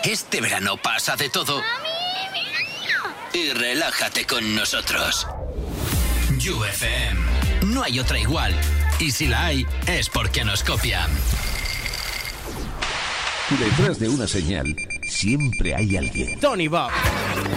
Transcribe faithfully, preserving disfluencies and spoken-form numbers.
Este verano pasa de todo y relájate con nosotros. U F M. No hay otra igual. Y si la hay, es porque nos copian. Detrás de una señal, siempre hay alguien. Tony Bob.